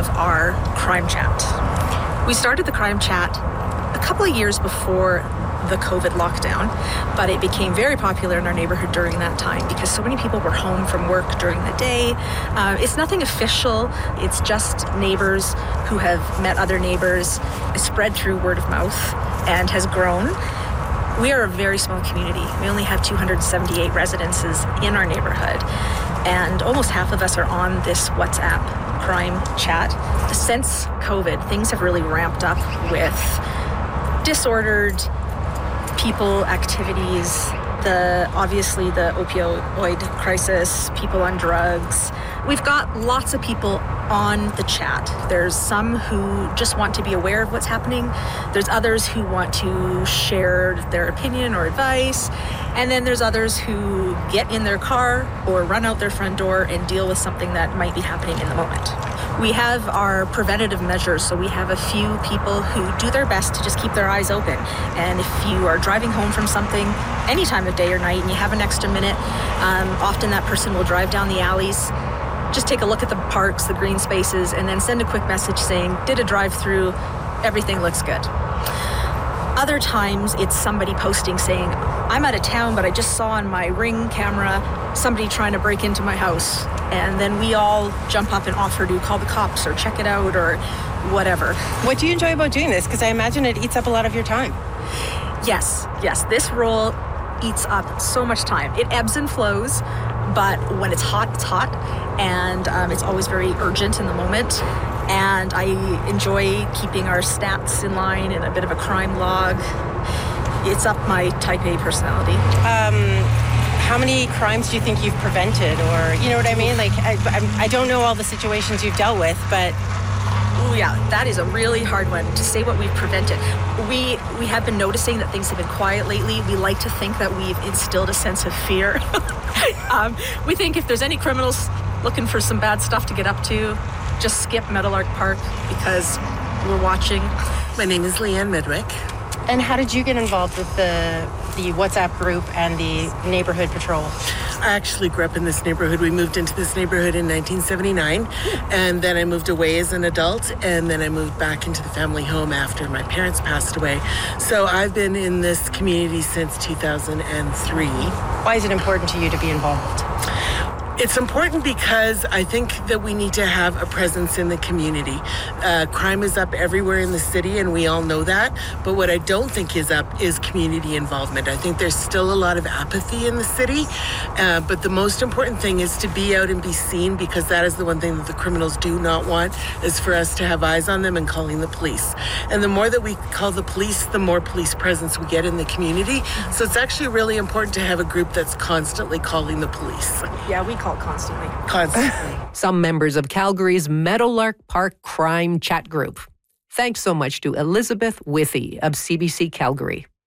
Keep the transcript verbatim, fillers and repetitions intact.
of our crime chat. We started the crime chat a couple of years before the COVID lockdown, but it became very popular in our neighborhood during that time because so many people were home from work during the day. Uh, it's nothing official. It's just neighbors who have met other neighbors. It's spread through word of mouth and has grown. We are a very small community. We only have two hundred seventy-eight residences in our neighborhood, and almost half of us are on this WhatsApp crime chat. Since COVID, things have really ramped up with disordered people, activities, the obviously the opioid crisis, people on drugs. We've got lots of people on the chat. There's some who just want to be aware of what's happening. There's others who want to share their opinion or advice. And then there's others who get in their car or run out their front door and deal with something that might be happening in the moment. We have our preventative measures, so we have a few people who do their best to just keep their eyes open. And if you are driving home from something any time of day or night and you have an extra minute, um, often that person will drive down the alleys, just take a look at the parks, the green spaces, and then send a quick message saying, did a drive-through, everything looks good. Other times it's somebody posting saying, I'm out of town, but I just saw on my Ring camera somebody trying to break into my house. And then we all jump up and offer to call the cops or check it out or whatever. What do you enjoy about doing this? Because I imagine it eats up a lot of your time. Yes, yes. This role eats up so much time. It ebbs and flows, but when it's hot, it's hot. And um, it's always very urgent in the moment. And I enjoy keeping our stats in line and a bit of a crime log. It's up my type A personality. Um, how many crimes do you think you've prevented? Or, you know what I mean? Like, I, I, I don't know all the situations you've dealt with, but... Oh yeah, that is a really hard one to say what we've prevented. We we have been noticing that things have been quiet lately. We like to think that we've instilled a sense of fear. um, we think if there's any criminals looking for some bad stuff to get up to, just skip Meadowlark Park because we're watching. My name is Leanne Midwick. And how did you get involved with the the WhatsApp group and the neighborhood patrol? I actually grew up in this neighborhood. We moved into this neighborhood in nineteen seventy-nine, and then I moved away as an adult, and then I moved back into the family home after my parents passed away. So I've been in this community since two thousand three. Why is it important to you to be involved? It's important because I think that we need to have a presence in the community. Uh, crime is up everywhere in the city, and we all know that. But what I don't think is up is community involvement. I think there's still a lot of apathy in the city. Uh, but the most important thing is to be out and be seen, because that is the one thing that the criminals do not want, is for us to have eyes on them and calling the police. And the more that we call the police, the more police presence we get in the community. So it's actually really important to have a group that's constantly calling the police. Yeah, we call constantly. Constantly. Some members of Calgary's Meadowlark Park Crime Chat Group. Thanks so much to Elizabeth Withy of C B C Calgary.